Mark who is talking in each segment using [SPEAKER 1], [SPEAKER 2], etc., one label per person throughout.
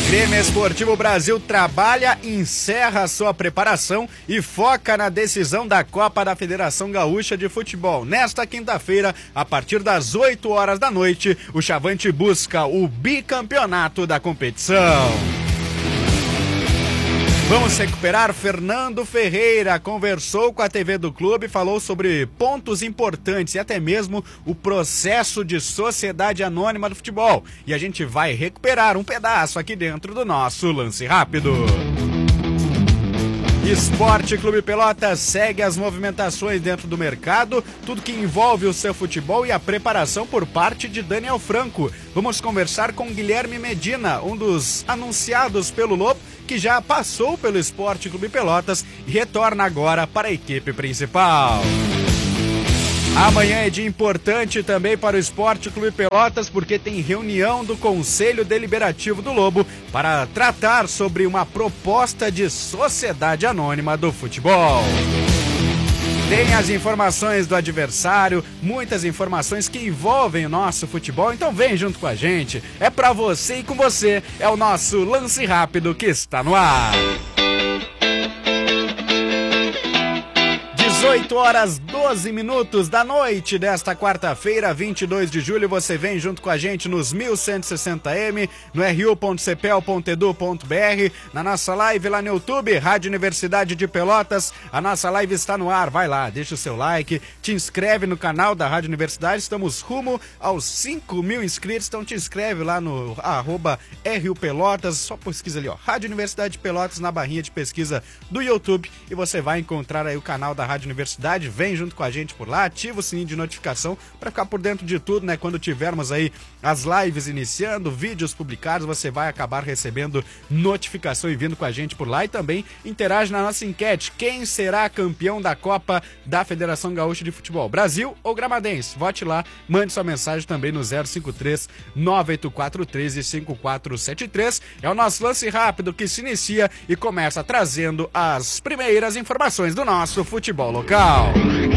[SPEAKER 1] Grêmio Esportivo Brasil trabalha, encerra sua preparação e foca na decisão da Copa da Federação Gaúcha de Futebol. Nesta quinta-feira, a partir das 8 horas da noite, o Chavante busca o bicampeonato da competição. Vamos recuperar. Fernando Ferreira conversou com a TV do clube e falou sobre pontos importantes e até mesmo o processo de sociedade anônima do futebol. E a gente vai recuperar um pedaço aqui dentro do nosso Lance Rápido. Esporte Clube Pelotas segue as movimentações dentro do mercado, tudo que envolve o seu futebol e a preparação por parte de Daniel Franco. Vamos conversar com Guilherme Medina, um dos anunciados pelo Lobo, que já passou pelo Esporte Clube Pelotas e retorna agora para a equipe principal. Amanhã é dia importante também para o Esporte Clube Pelotas, porque tem reunião do Conselho Deliberativo do Lobo para tratar sobre uma proposta de sociedade anônima do futebol. Tem as informações do adversário, muitas informações que envolvem o nosso futebol, então vem junto com a gente. É pra você e com você, é o nosso Lance Rápido que está no ar. 18 horas 12 minutos da noite desta quarta-feira, 22 de julho, você vem junto com a gente nos 1160M, no ru.cepel.edu.br, na nossa live lá no YouTube, Rádio Universidade de Pelotas. A nossa live está no ar, vai lá, deixa o seu like, te inscreve no canal da Rádio Universidade, estamos rumo aos 5.000 inscritos, então te inscreve lá no @RUPelotas, só pesquisa ali, ó, Rádio Universidade de Pelotas na barrinha de pesquisa do YouTube e você vai encontrar aí o canal da Rádio Universidade. Vem junto com a gente por lá, ativa o sininho de notificação para ficar por dentro de tudo, né? Quando tivermos aí as lives iniciando, vídeos publicados, você vai acabar recebendo notificação e vindo com a gente por lá. E também interage na nossa enquete: quem será campeão da Copa da Federação Gaúcha de Futebol, Brasil ou Gramadense? Vote lá, mande sua mensagem também no 053 984 13 5473. É o nosso Lance Rápido que se inicia e começa trazendo as primeiras informações do nosso futebol local.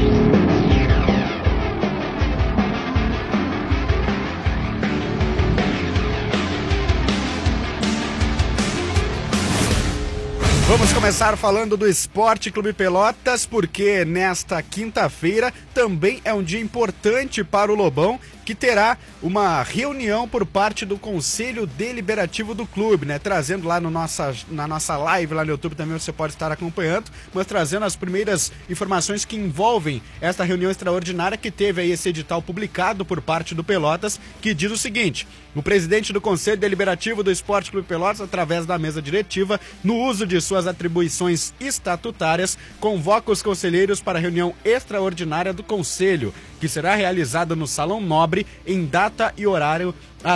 [SPEAKER 1] Vamos começar falando do Esporte Clube Pelotas, porque nesta quinta-feira também é um dia importante para o Lobão, que terá uma reunião por parte do Conselho Deliberativo do clube, né? Trazendo lá na nossa live lá no YouTube também você pode estar acompanhando, mas trazendo as primeiras informações que envolvem esta reunião extraordinária que teve aí esse edital publicado por parte do Pelotas, que diz o seguinte: o presidente do Conselho Deliberativo do Esporte Clube Pelotas, através da mesa diretiva, no uso de suas atribuições estatutárias, convoca os conselheiros para a reunião extraordinária do Conselho, que será realizada no Salão Nobre em data e horário a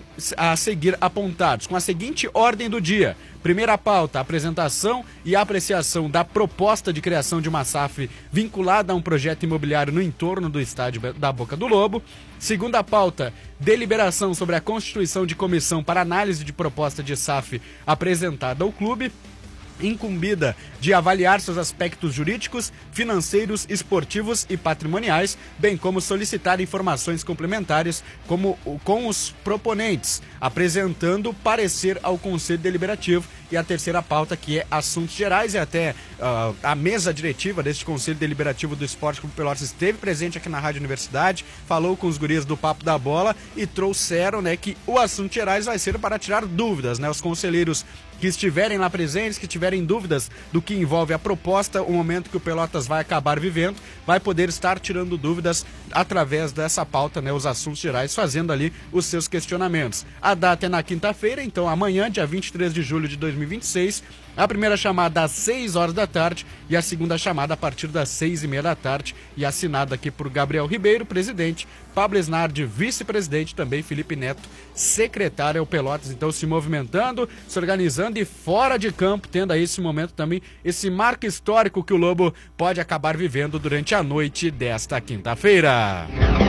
[SPEAKER 1] seguir apontados, com a seguinte ordem do dia. Primeira pauta: apresentação e apreciação da proposta de criação de uma SAF vinculada a um projeto imobiliário no entorno do estádio da Boca do Lobo. Segunda pauta: deliberação sobre a constituição de comissão para análise de proposta de SAF apresentada ao clube, incumbida de avaliar seus aspectos jurídicos, financeiros, esportivos e patrimoniais, bem como solicitar informações complementares com os proponentes, apresentando parecer ao Conselho Deliberativo. E a terceira pauta, que é assuntos gerais, e até a mesa diretiva deste Conselho Deliberativo do Esporte Clube Pelotas esteve presente aqui na Rádio Universidade, falou com os guris do Papo da Bola e trouxeram, né, que o assunto gerais vai ser para tirar dúvidas, né? Os conselheiros que estiverem lá presentes, que tiverem dúvidas do que envolve a proposta, o momento que o Pelotas vai acabar vivendo, vai poder estar tirando dúvidas através dessa pauta, né, os assuntos gerais, fazendo ali os seus questionamentos. A data é na quinta-feira, então amanhã, dia 23 de julho de 2026, a primeira chamada às 6 horas da tarde e a segunda chamada a partir das 6:30 da tarde, e assinada aqui por Gabriel Ribeiro, presidente, Pablo Esnardi, vice-presidente, também Felipe Neto, secretário. O Pelotas então se movimentando, se organizando e fora de campo, tendo aí esse momento também, esse marco histórico que o Lobo pode acabar vivendo durante a noite desta quinta-feira.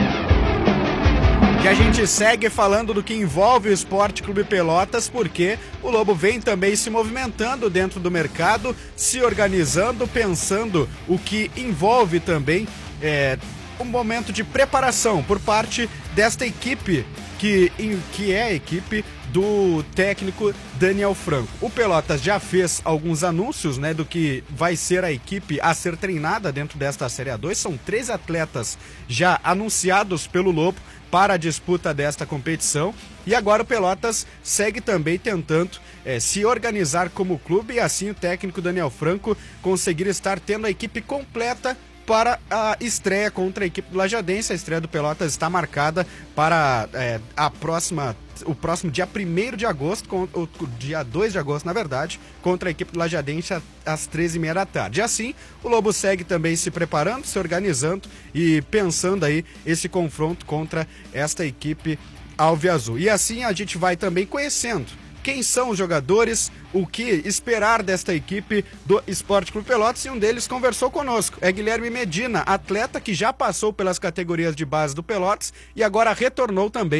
[SPEAKER 1] E a gente segue falando do que envolve o Esporte Clube Pelotas, porque o Lobo vem também se movimentando dentro do mercado, se organizando, pensando o que envolve também um momento de preparação por parte desta equipe que é a equipe do técnico Daniel Franco. O Pelotas já fez alguns anúncios, né, do que vai ser a equipe a ser treinada dentro desta Série A2. São 3 atletas já anunciados pelo Lobo para a disputa desta competição. E agora o Pelotas segue também tentando se organizar como clube e assim o técnico Daniel Franco conseguir estar tendo a equipe completa para a estreia contra a equipe do Lajadense. A estreia do Pelotas está marcada para o próximo dia 1º de agosto, o dia 2 de agosto, na verdade, contra a equipe do Lajadense às 13h30 da tarde. Assim, o Lobo segue também se preparando, se organizando e pensando aí esse confronto contra esta equipe alviazul. E assim a gente vai também conhecendo quem são os jogadores, o que esperar desta equipe do Esporte Clube Pelotas, e um deles conversou conosco. É Guilherme Medina, atleta que já passou pelas categorias de base do Pelotas e agora retornou também